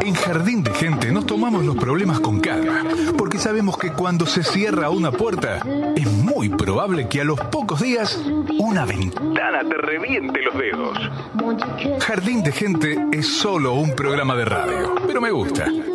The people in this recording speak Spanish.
En Jardín de Gente nos tomamos los problemas con calma, porque sabemos que cuando se cierra una puerta, es muy probable que a los pocos días una ventana te reviente los dedos. Jardín de Gente es solo un programa de radio, pero me gusta.